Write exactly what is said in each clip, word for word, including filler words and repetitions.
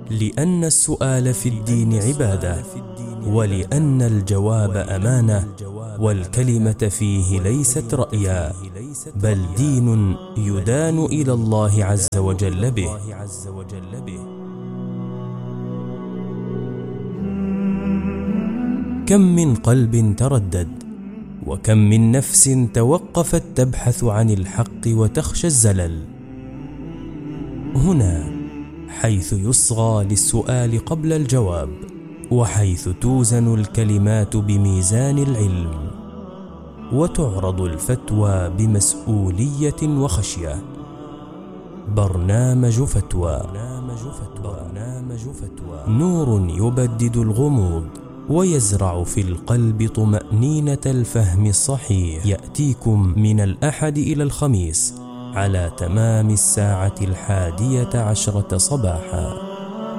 لأن السؤال في الدين عبادة، ولأن الجواب أمانة، والكلمة فيه ليست رأيا، بل دين يدان إلى الله عز وجل به. كم من قلب تردد، وكم من نفس توقفت تبحث عن الحق وتخشى الزلل. هنا حيث يصغى للسؤال قبل الجواب، وحيث توزن الكلمات بميزان العلم، وتعرض الفتوى بمسؤولية وخشية. برنامج فتوى، برنامج فتوى نور يبدد الغموض ويزرع في القلب طمأنينة الفهم الصحيح. يأتيكم من الأحد إلى الخميس على تمام الساعة الحادية عشرة صباحا.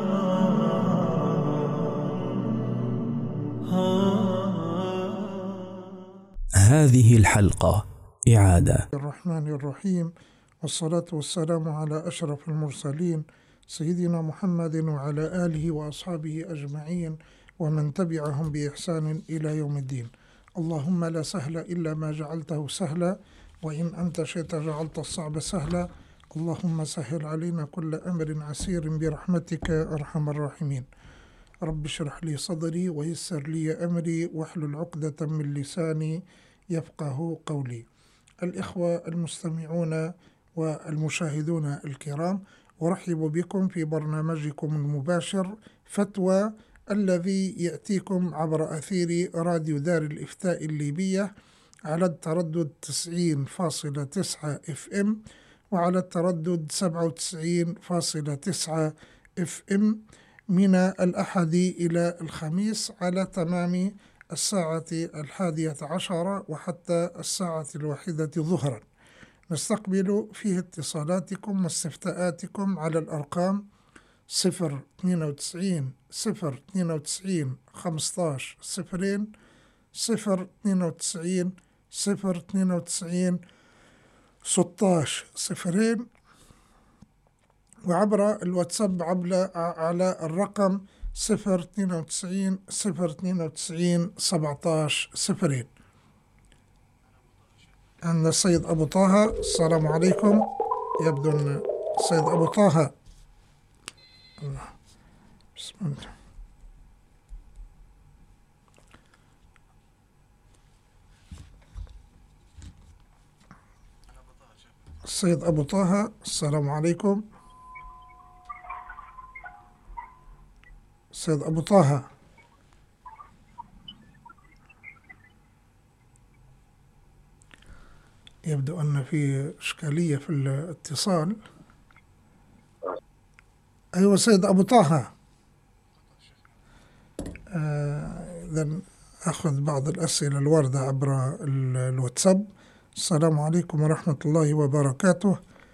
هذه الحلقة إعادة. الرحمن الرحيم، والصلاة والسلام على أشرف المرسلين سيدنا محمد وعلى آله وأصحابه أجمعين ومن تبعهم بإحسان إلى يوم الدين. اللهم لا سهل إلا ما جعلته سهلا، وإن أنت شئت جعلت الصعب سهلا. اللهم سهل علينا كل أمر عسير برحمتك يا أرحم الراحمين. رب اشرح لي صدري ويسر لي أمري واحلل عقدة من لساني يفقه قولي. الإخوة المستمعون والمشاهدون الكرام، أرحب بكم في برنامجكم المباشر فتوى، الذي يأتيكم عبر أثير راديو دار الإفتاء الليبية على التردد تسعين فاصلة تسعة اف ام وعلى التردد سبعة وتسعين فاصلة تسعة اف ام من الأحد إلى الخميس على تمام الساعة الحادية عشرة وحتى الساعة الواحدة ظهرا. نستقبل فيه اتصالاتكم واستفتاءاتكم على الأرقام صفر اثنين وتسعين صفر اثنين وتسعين خمستاش صفرين صفر اثنين وتسعين صفر اثنين وتسعين ستاش صفرين، وعبر الواتساب على الرقم صفر اثنين وتسعين صفر اثنين وتسعين سبعتاش صفرين. عند السيد أبو طه. السلام عليكم. يبدو أن السيد أبو طه. الله. بسم الله. السيد أبو طه، السلام عليكم. السيد أبو طه. يبدو أن في إشكالية في الاتصال. أيوة سيد أبو طه. آه إذن أخذ بعض الأسئلة الواردة عبر الواتساب. السلام عليكم ورحمة الله وبركاته.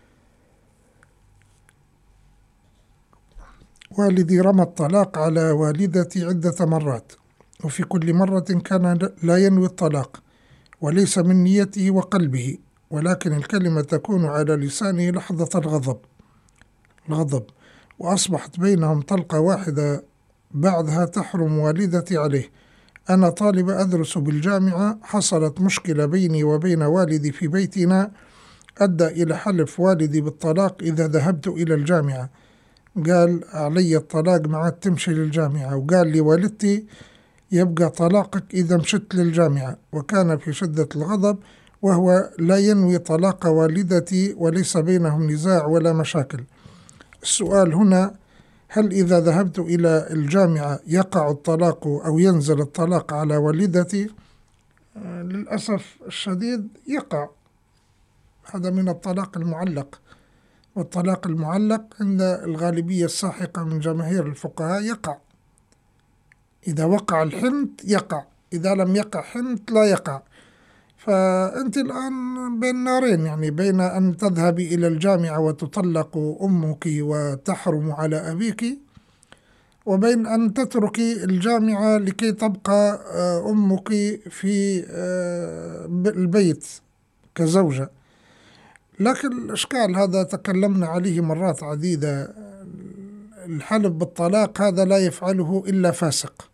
والدي رمى الطلاق على والدتي عدة مرات، وفي كل مرة كان لا ينوي الطلاق وليس من نيته وقلبه، ولكن الكلمة تكون على لسانه لحظة الغضب الغضب وأصبحت بينهم طلقة واحدة، بعدها تحرم والدتي عليه. أنا طالبة أدرس بالجامعة، حصلت مشكلة بيني وبين والدي في بيتنا أدى إلى حلف والدي بالطلاق إذا ذهبت إلى الجامعة. قال علي الطلاق ما عاد تمشي للجامعة، وقال لي والدتي يبقى طلاقك إذا مشت للجامعة، وكان في شدة الغضب وهو لا ينوي طلاق والدتي وليس بينهم نزاع ولا مشاكل. السؤال هنا: هل إذا ذهبت إلى الجامعة يقع الطلاق أو ينزل الطلاق على والدتي؟ آه للأسف الشديد يقع. هذا من الطلاق المعلق، والطلاق المعلق عند الغالبية الساحقة من جماهير الفقهاء يقع. إذا وقع الحنت يقع، إذا لم يقع حنت لا يقع. فأنت الآن بين نارين، يعني بين أن تذهبي إلى الجامعة وتطلق أمك وتحرم على أبيك، وبين أن تتركي الجامعة لكي تبقى أمك في البيت كزوجة. لكن الإشكال هذا تكلمنا عليه مرات عديدة. الحلف بالطلاق هذا لا يفعله إلا فاسق،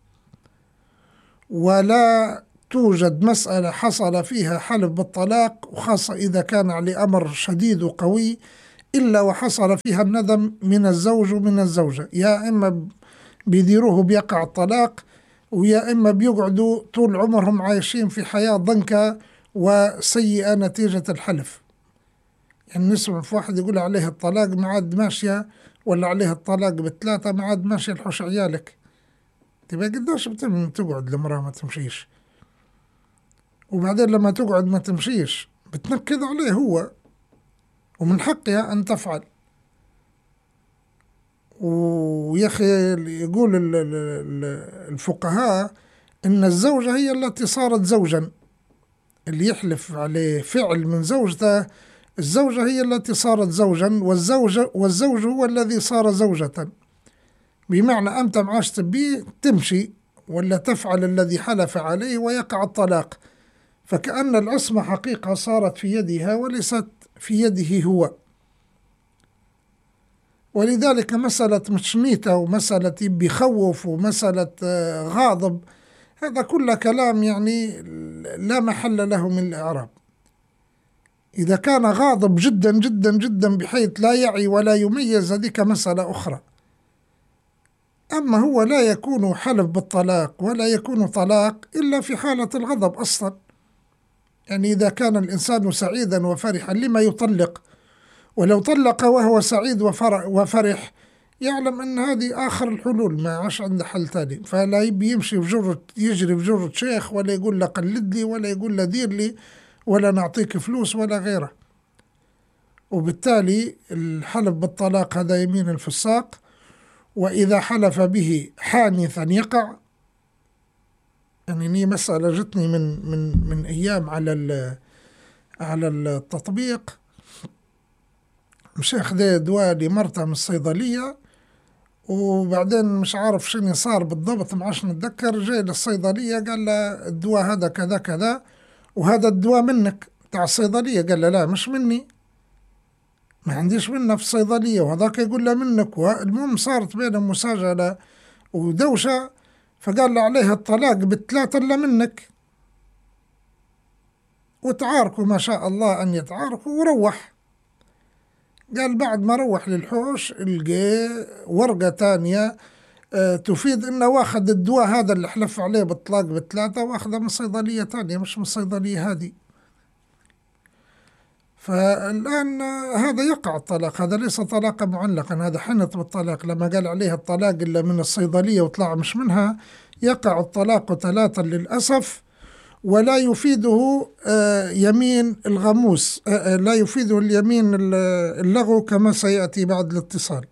ولا توجد مسألة حصل فيها حلف بالطلاق وخاصة إذا كان على أمر شديد وقوي إلا وحصل فيها الندم من الزوج ومن الزوجة، يا إما بيديروه بيقع الطلاق، ويا إما بيقعدوا طول عمرهم عايشين في حياة ضنكة وسيئة نتيجة الحلف. يعني نسمع في واحد يقول عليه الطلاق ما عاد ماشية، ولا عليه الطلاق بالثلاثة ما عاد ماشية الحوش عيالك. تبقى قداش بتم تقعد المرأة ما تمشيش، وبعدين لما تقعد ما تمشيش بتنكد عليه هو، ومن حقها أن تفعل. ويا أخي يقول الفقهاء إن الزوجة هي التي صارت زوجا، اللي يحلف عليه فعل من زوجته الزوجة هي التي صارت زوجا، والزوج والزوج هو الذي صار زوجة، بمعنى أنت معاشت بيه تمشي ولا تفعل الذي حلف عليه ويقع الطلاق، فكأن العصمة حقيقة صارت في يدها وليست في يده هو. ولذلك مسألة مشميتة ومسألة بخوف ومسألة غاضب هذا كل كلام يعني لا محل له من الإعراب. إذا كان غاضب جدا جدا جدا بحيث لا يعي ولا يميز هذيك مسألة أخرى، أما هو لا يكون حلف بالطلاق ولا يكون طلاق إلا في حالة الغضب أصلا. يعني إذا كان الإنسان سعيدا وفرحا لما يطلق؟ ولو طلق وهو سعيد وفرح يعلم أن هذه آخر الحلول، ما عاش عنده حل تاني، فلا يبي يمشي في جرة يجري في جرة شيخ، ولا يقول له قلد لي، ولا يقول له دير لي، ولا نعطيك فلوس ولا غيره. وبالتالي الحلف بالطلاق هذا يمين الفساق، وإذا حلف به حانثا يقع. يعني ني مسألة جتني من من من أيام على على التطبيق، مش أخذ دواء لمرته من الصيدلية، وبعدين مش عارف شنو صار بالضبط ما عادش نتذكر، جاي للصيدلية قال له الدواء هذا كذا كذا، وهذا الدواء منك تاع الصيدلية. قال له لا مش مني، ما عنديش منه في الصيدلية، وهذاك يقول له منك. المهم صارت بينهم مساجلة ودوشة، فقال له عليه الطلاق بالثلاثة إلا منك، وتعاركوا ما شاء الله أن يتعاركوا وروح. قال بعد ما روح للحوش لقى ورقة تانية أه تفيد إنه واخد الدواء هذا اللي حلف عليه بالطلاق بالثلاثة واخده من صيدلية تانية مش من الصيدلية هذه. فالآن هذا يقع الطلاق، هذا ليس طلاقا معلقا، هذا حنط بالطلاق. لما قال عليه الطلاق إلا من الصيدلية وطلع مش منها، يقع الطلاق ثلاثا للأسف. ولا يفيده يمين الغموس، لا يفيده اليمين اللغو كما سيأتي بعد الاتصال.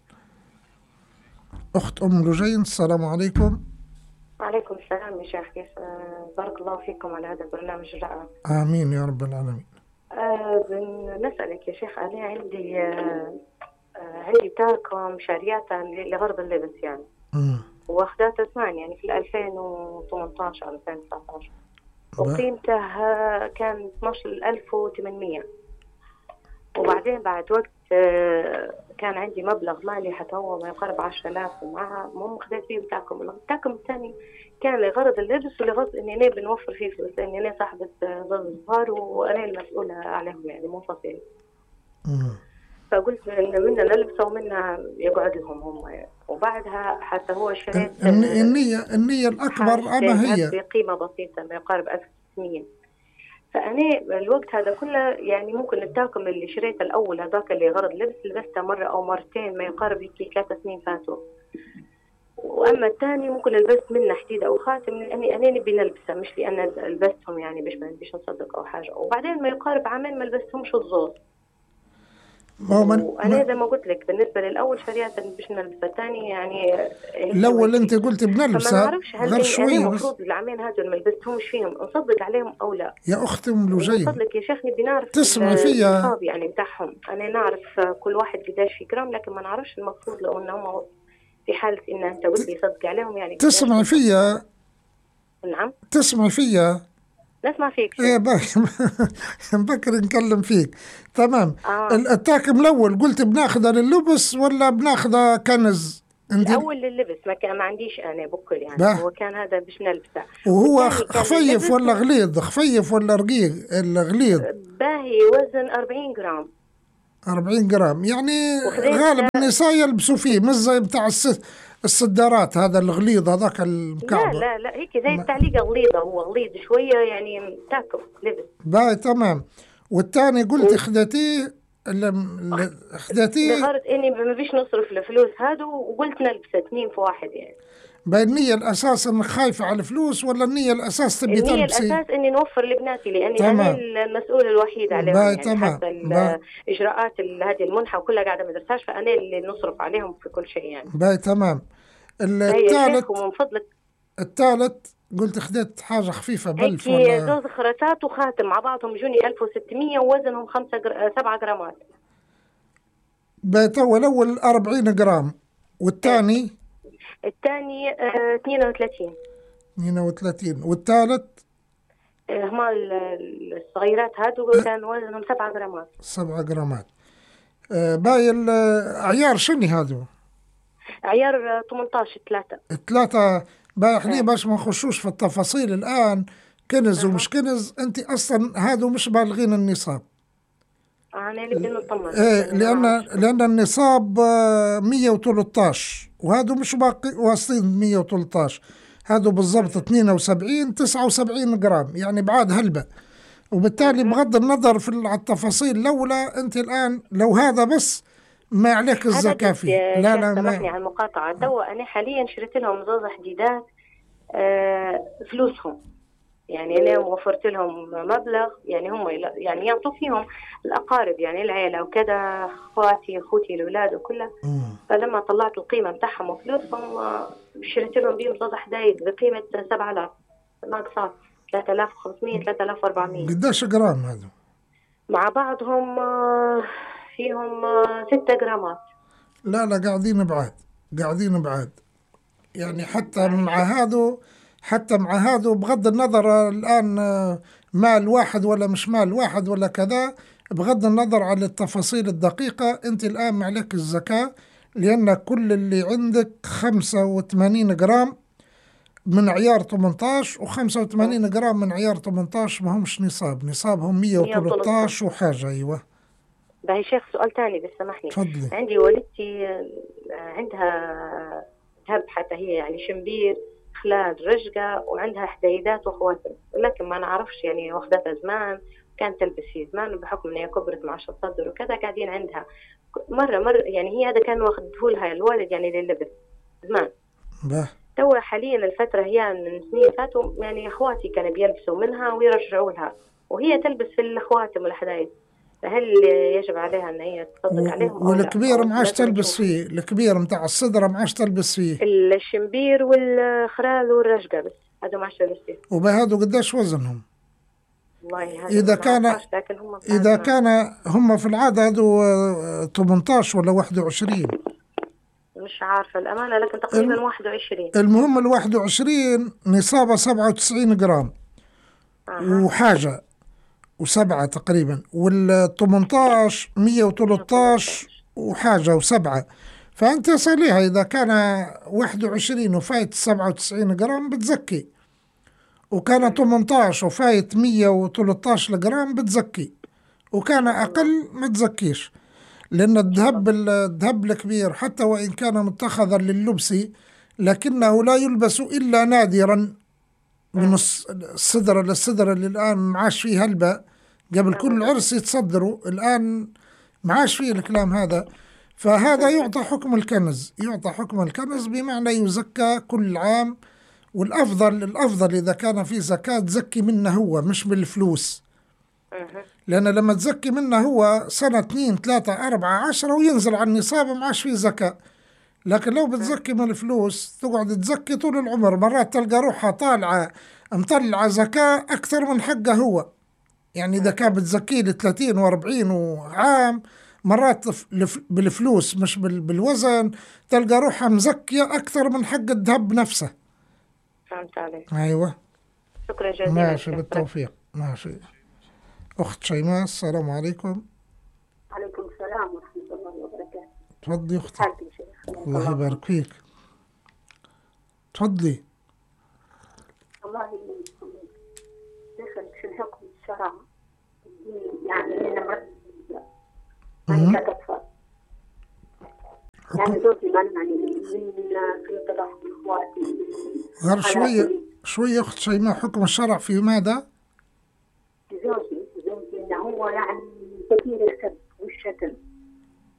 أخت أم لجين، السلام عليكم. وعليكم السلام يا شيخ، كيف؟ بارك الله فيكم على هذا البرنامج الرائع. آمين يا رب العالمين. أه نسألك يا شيخ، أنا عندي أه عندي تاكم شاريات لغرض اللبس يعني، واخداتها ثمان يعني في ألفين وثمانية عشر ألفين وتسعة عشر، وقيمته كان اثناشر ألف وثمانمية. وبعدين بعد وقت كان عندي مبلغ مالي حتى هو ما يقارب عشرة آلاف، ومعها مو خديت فيه بتاعكم. التاكم الثاني كان لغرض اللبس ولغرض اني انا بنوفر فيه فلوس، لاني انا صاحبة ضد صغار وانا المسؤولة عليهم يعني منفصلين. فقلت ان منا نلبسه ومنا يقعد لهم هم يعني. وبعدها حتى هو شريت النية النية الأكبر أما هي بقيمة بسيطة ما يقارب ألف وستمية. فأنا الوقت هذا كله يعني ممكن التاكم اللي شريته الأول هذاك اللي غرض لبس لبسته مرة أو مرتين ما يقارب يمكن ثلاثة سنين فاتوا. وأما الثاني ممكن لبست منه حديدة أو خاتم لأني أنا نبي نلبسه، مش لأن لبستهم يعني باش ما نبيش نصدق أو حاجة. وبعدين ما يقارب عامين ما لبستهمش الزوز. وأنا زي ما قلت لك بالنسبة للأول شريعة باش نلبسها، الثاني يعني الأول أنت قلت بنلبسها غير شوية، بس المفروض العامين هذول ما لبستهمش فيهم نصدق عليهم أو لا؟ يا أختي أم لجين، نصدق يا شيخ، نبي نعرف تسمعي فيها يعني بتاعهم. أنا نعرف كل واحد قداش في جرام، لكن ما نعرفش المفروض لو إنهم في حالة إن أنت قلت لي صدق عليهم يعني. تسمعي فيها؟ نعم تسمعي فيها؟ نسمع فيك. ايه بكر نكلم فيك. تمام. آه. التاكم الاول قلت بناخذه لللبس ولا بناخذه كنز الأول لللبس ما كان ما عنديش أنا بكل يعني باه. هو كان هذا باش نلبسه. وهو خفيف ولا غليظ؟ خفيف ولا رقيق الغليظ؟ باهي وزن أربعين جرام. أربعين جرام يعني غالب النساء يلبسوا فيه، مش زي بتاع الصدارات هذا الغليظ هذاك المكعب. لا لا لا هيك زي التعليقة غليظة، هو غليظ شوية يعني تاكل لبس. باهي تمام. والثاني قلت خدتيه خدتيه لغرض اني ما بيش نصرف الفلوس هادو، وقلت نلبس اثنين في واحد يعني. باهي النية الأساس إنك خايفة على الفلوس ولا النية الأساس تبي تلبسي؟ النية الأساس إني نوفر لبناتي لأني أنا المسؤول الوحيد عليهم يعني. تمام. حتى الإجراءات هذه المنحة وكلها قاعدة ما درسهاش، فأنا اللي نصرف عليهم في كل شيء يعني. باهي تمام. الثالث ومن فضلك الثالث قلت خدت حاجة خفيفة بلف ولا زوز خرطات وخاتم مع بعضهم جوني ألف وستمية ووزنهم خمسة جر... سبعة جرامات. باهي الأول أربعين جرام والثاني الثاني اه اثنين وثلاثين. اثنين وثلاثين والثالث هما الصغيرات هادو كان وزنهم سبعة جرامات. سبعة جرامات. آه باقي الأعيار شنو هادو؟ عيار ثمانية عشر ثلاثة. ثلاثة باقي احنا باش ما نخشوش في التفاصيل الآن كنز ومش كنز. أنت أصلا هادو مش بالغين النصاب. أنا اللي بدي نطمن. إيه لأن لأن النصاب مية وثلاثة عشر وهادو مش باقي واصلين مية وثلاثة عشر. هادو بالضبط اثنين وسبعين تسعة وسبعين جرام يعني بعد هلبة. وبالتالي بغض النظر في التفاصيل الأولى أنت الآن لو هذا بس ما عليك الزكاة فيه. لا لا سامحني على المقاطعة. توا أنا حاليا شريت لهم زوز حديدات آه فلوسهم يعني أنا وفرت لهم مبلغ يعني هم يعني يعطوا فيهم الأقارب يعني العيلة وكذا، أخواتي أخوتي الأولاد وكلها. فلما طلعت القيمة بتاعهم وفلوسهم شريت لهم بيهم زوز حدايد بقيمة سبعة آلاف ناقصات ثلاثة آلاف وخمسمية ثلاثة آلاف وأربعمية. قديش جرام هذا؟ مع بعضهم فيهم ستة جرامات. لا لا قاعدين بعاد قاعدين بعاد يعني حتى مع هذا حتى مع هذا بغض النظر الآن مال واحد ولا مش مال واحد ولا كذا، بغض النظر عن التفاصيل الدقيقة أنت الآن معلك الزكاة، لأن كل اللي عندك خمسة وثمانين جرام من عيار ثمانية عشر وخمسة وثمانين جرام من عيار ثمانية عشر ما همش نصاب، نصابهم مية وثلاثة عشر وحاجة. أيوة. باهي شيخ سؤال تاني بس سامحني. تفضلي. عندي والدتي عندها ذهب حتى هي يعني شمبير خلال رجقة وعندها حديدات وخواتم، لكن ما نعرفش يعني واخدتها زمان كانت تلبس فيه زمان بحكم انها كبرت مع الصدر وكذا قاعدين عندها مرة مرة يعني هي هذا كان واخده لها الوالد يعني لللبس زمان. به. تو حاليا الفترة هي من سنين فاتوا يعني اخواتي كانوا بيلبسوا منها ويرجعوا لها وهي تلبس في الخواتم والحدايد، فهل يجب عليها ان هي تصدق عليهم؟ والكبير ما عادش تلبس فيه، الكبير متاع الصدر ما عادش تلبس فيه، الشمبير والخرال والرجقة بس هذا ما عادش تلبس فيه. وبهذا قداش وزنهم؟ والله إذا كان إذا كان هم في العادة هذو ثمانية عشر ولا واحد وعشرين مش عارفة الأمانة لكن تقريبا الم... واحد وعشرين. المهم ال واحد وعشرين نصابة سبعة وتسعين جرام أه. وحاجة وسبعة تقريبا، وال ثمانية عشر مية وثلاثة عشر وحاجة وسبعة، فأنت صليها إذا كان واحد وعشرين وفايت سبعة وتسعين جرام بتزكي، وكان ثمانية عشر وفايت مية وثلاثة عشر جرام بتزكي، وكان أقل ما تزكيش، لأن الذهب الذهب الكبير حتى وإن كان متخذا لللبس لكنه لا يلبس إلا نادرا من الصدر للصدر اللي الآن معاش فيه هلبة، قبل كل عرس يتصدروا الآن معاش فيه الكلام هذا، فهذا يعطى حكم الكنز، يعطى حكم الكنز بمعنى يزكى كل عام، والأفضل الأفضل إذا كان في زكاة تزكي منه هو مش بالفلوس، لأن لما تزكي منه هو سنة اثنين ثلاثة أربعة عشرة وينزل عن النصاب معاش فيه زكاة، لكن لو بتزكي من الفلوس تقعد تزكي طول العمر، مرات تلقى روحها طالعة مطلعة زكاة أكثر من حقه هو، يعني إذا كان بتزكي لثلاثين وأربعين وعام مرات بالفلوس مش بالوزن تلقى روحها مزكية أكثر من حق الذهب نفسه. فهمت عليك. أيوة. شكرا جزيلا. ماشي بالتوفيق. ماشي. أخت شيماء السلام عليكم. عليكم السلام ورحمة الله وبركاته. تفضلي أختي. الله يبارك فيك. تفضلي. والله دخل في الحكم الشرع يعني أنا مرتبة يعني كتطفى يعني زوجي منعني من في طلاق من إخواتي. غير شوية شوية أخت شيماء، حكم الشرع في ماذا؟ زوجي زوجي إنه هو يعني كثير السب والشتم